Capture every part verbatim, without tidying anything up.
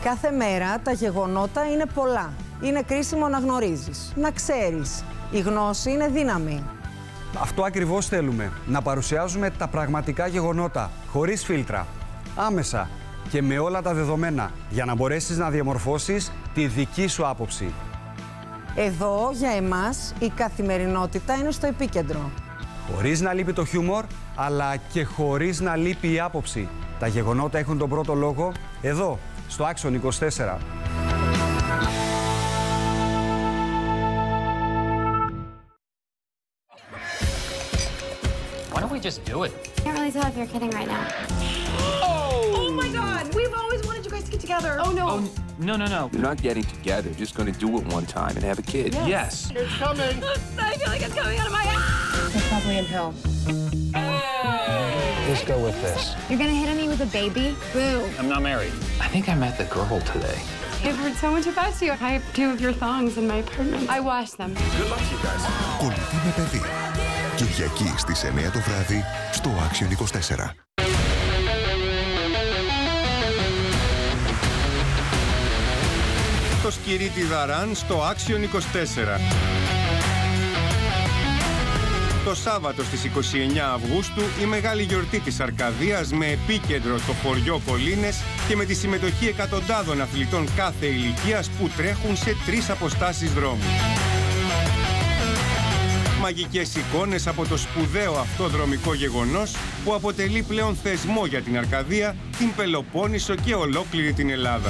Κάθε μέρα τα γεγονότα είναι πολλά. Είναι κρίσιμο να γνωρίζεις, να ξέρεις. Η γνώση είναι δύναμη. Αυτό ακριβώς θέλουμε. Να παρουσιάζουμε τα πραγματικά γεγονότα, χωρίς φίλτρα, άμεσα και με όλα τα δεδομένα, για να μπορέσεις να διαμορφώσεις τη δική σου άποψη. Εδώ, για εμάς, η καθημερινότητα είναι στο επίκεντρο. Χωρίς να λείπει το χιούμορ, αλλά και χωρίς να λείπει η άποψη. Τα γεγονότα έχουν τον πρώτο λόγο εδώ, στο Action είκοσι τέσσερα. Why don't we just do it? I can't really tell if you're kidding right now. Oh! Oh my God! We've always wanted you guys to get together. Oh no! Oh, no, no, no. You're not getting together. You're just going to do it one time and have a kid. Yes. yes. It's coming. I feel like it's coming out of my ass. They're probably in hell. Let's go with this. You're gonna hit on me with a baby? Boo. I'm not married. I think I met the girl today. I've heard so much about you. I have two of your thongs in my apartment. I washed them. Good luck to you guys. Κολλητή με παιδί. Κυριακή στις εννιά το βράδυ στο Action είκοσι τέσσερα. Το Σκυρίτι Δαράν στο Action είκοσι τέσσερα. Το Σάββατο στις είκοσι εννιά Αυγούστου η μεγάλη γιορτή της Αρκαδίας με επίκεντρο το χωριό Κολίνες και με τη συμμετοχή εκατοντάδων αθλητών κάθε ηλικίας που τρέχουν σε τρεις αποστάσεις δρόμου. Μαγικές εικόνες από το σπουδαίο αυτό δρομικό γεγονός που αποτελεί πλέον θεσμό για την Αρκαδία, την Πελοπόννησο και ολόκληρη την Ελλάδα.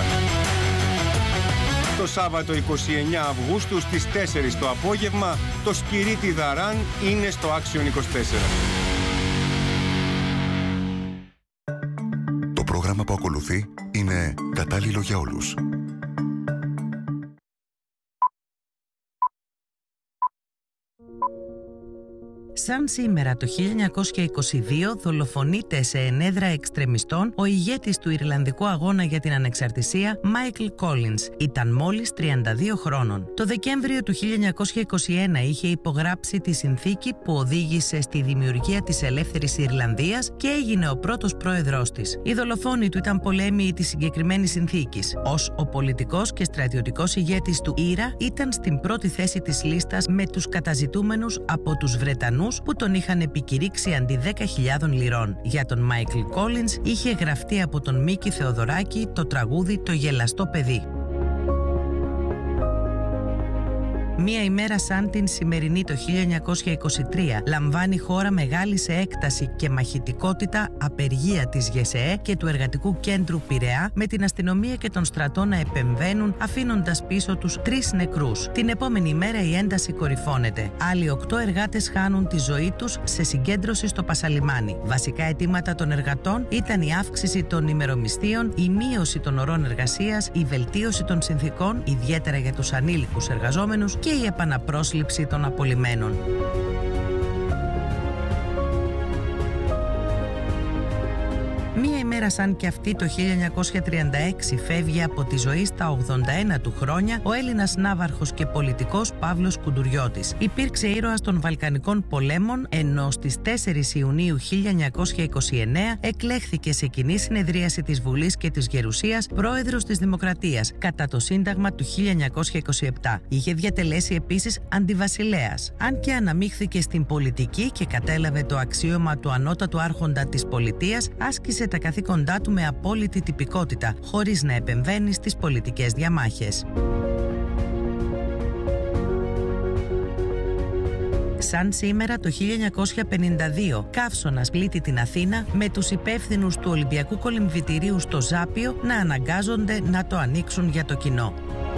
Το Σάββατο είκοσι εννιά Αυγούστου στις τέσσερις το απόγευμα, το Σκυρίτι Δαράν είναι στο Action είκοσι τέσσερα. Το πρόγραμμα που ακολουθεί είναι κατάλληλο για όλους. Σαν σήμερα το χίλια εννιακόσια είκοσι δύο δολοφονείται σε ενέδρα εξτρεμιστών ο ηγέτης του Ιρλανδικού αγώνα για την ανεξαρτησία Μάικλ Κόλινς. Ήταν μόλις τριάντα δύο χρόνων. Το Δεκέμβριο του χίλια εννιακόσια είκοσι ένα είχε υπογράψει τη συνθήκη που οδήγησε στη δημιουργία της ελεύθερης Ιρλανδίας και έγινε ο πρώτος πρόεδρός της. Οι δολοφόνοι του ήταν πολέμιοι της συγκεκριμένης συνθήκης. Ως ο πολιτικός και στρατιωτικός ηγέτης του Ήρα ήταν στην πρώτη θέση της λίστας με τους καταζητούμενους από τους Βρετανούς που τον είχαν επικηρύξει αντί δέκα χιλιάδων λιρών. Για τον Μάικλ Κόλινς είχε γραφτεί από τον Μίκη Θεοδωράκη το τραγούδι «Το γελαστό παιδί». Μία ημέρα σαν την σημερινή το χίλια εννιακόσια είκοσι τρία λαμβάνει χώρα μεγάλη σε έκταση και μαχητικότητα απεργία της ΓΕΣΕΕ και του Εργατικού Κέντρου Πειραιά, με την αστυνομία και τον στρατό να επεμβαίνουν αφήνοντας πίσω τους τρεις νεκρούς. Την επόμενη μέρα η ένταση κορυφώνεται. Άλλοι οκτώ εργάτες χάνουν τη ζωή τους σε συγκέντρωση στο Πασαλιμάνι. Βασικά αιτήματα των εργατών ήταν η αύξηση των ημερομισθείων, η μείωση των ωρών εργασίας, η βελτίωση των συνθήκων, ιδιαίτερα για τους ανήλικους εργαζόμενους, και η επαναπρόσληψη των απολυμένων. Μία ημέρα σαν και αυτή το χίλια εννιακόσια τριάντα έξι φεύγει από τη ζωή στα ογδόντα ένα του χρόνια ο Έλληνας ναύαρχος και πολιτικός Παύλος Κουντουριώτης. Υπήρξε ήρωας των Βαλκανικών πολέμων, ενώ στις τέσσερις Ιουνίου χίλια εννιακόσια είκοσι εννέα εκλέχθηκε σε κοινή συνεδρίαση της Βουλής και της Γερουσίας πρόεδρος της Δημοκρατίας κατά το Σύνταγμα του χίλια εννιακόσια είκοσι επτά. Είχε διατελέσει επίσης αντιβασιλέας. Αν και αναμίχθηκε στην πολιτική και κατέλαβε το αξίωμα του ανώτατου άρχοντα της πολιτείας, άσκησε τα καθήκοντά του με απόλυτη τυπικότητα, χωρίς να επεμβαίνει στις πολιτικές διαμάχες. Σαν σήμερα το χίλια εννιακόσια πενήντα δύο, καύσωνας πλήττει την Αθήνα με τους υπεύθυνους του Ολυμπιακού Κολυμβητηρίου στο Ζάπιο να αναγκάζονται να το ανοίξουν για το κοινό.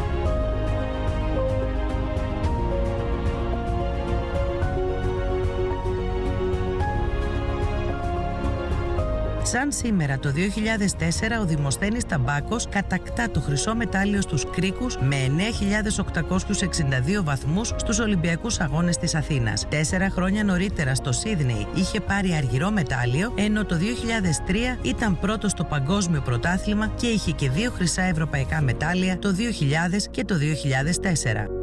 Σαν σήμερα το δύο χιλιάδες τέσσερα ο Δημοσθένης Ταμπάκος κατακτά το χρυσό μετάλλιο στους Κρίκους με εννέα χιλιάδες οκτακόσιους εξήντα δύο βαθμούς στους Ολυμπιακούς Αγώνες της Αθήνας. Τέσσερα χρόνια νωρίτερα στο Σίδνεϊ είχε πάρει αργυρό μετάλλιο, ενώ το δύο χιλιάδες τρία ήταν πρώτος στο παγκόσμιο πρωτάθλημα και είχε και δύο χρυσά ευρωπαϊκά μετάλλια το δύο χιλιάδες και το δύο χιλιάδες τέσσερα.